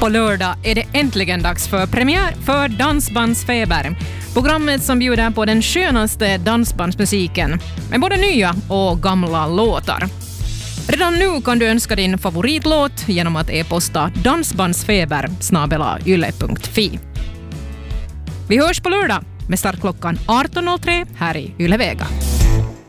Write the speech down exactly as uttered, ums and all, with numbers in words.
På lördag är det äntligen dags för premiär för Dansbandsfeber. Programmet som bjuder på den skönaste dansbandsmusiken med både nya och gamla låtar. Redan nu kan du önska din favoritlåt genom att e-posta dansbandsfeber snabel-a yle punkt fi. Vi hörs på lördag med start klockan arton noll tre här i Yle Vega.